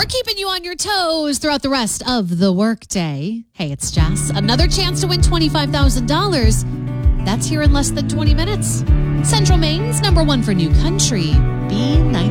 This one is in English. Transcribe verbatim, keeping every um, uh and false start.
We're keeping you on your toes throughout the rest of the workday. Hey, it's Jess. Another chance to win twenty-five thousand dollars. That's here in less than twenty minutes. Central Maine's number one for new country, B ninety.